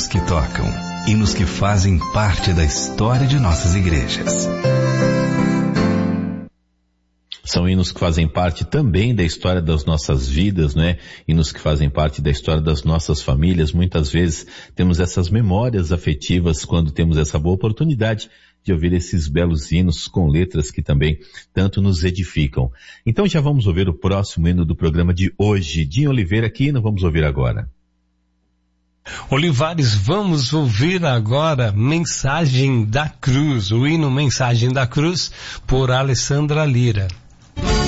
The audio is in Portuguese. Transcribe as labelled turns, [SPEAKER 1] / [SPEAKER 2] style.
[SPEAKER 1] hinos que tocam, hinos que fazem parte da história de nossas igrejas.
[SPEAKER 2] São hinos que fazem parte também da história das nossas vidas, né? Hinos que fazem parte da história das nossas famílias. Muitas vezes temos essas memórias afetivas quando temos essa boa oportunidade de ouvir esses belos hinos com letras que também tanto nos edificam. Então já vamos ouvir o próximo hino do programa de hoje. Dinho Oliveira, que hino vamos ouvir agora?
[SPEAKER 3] Olivares, vamos ouvir agora Mensagem da Cruz, o hino Mensagem da Cruz, por Alessandra Lira.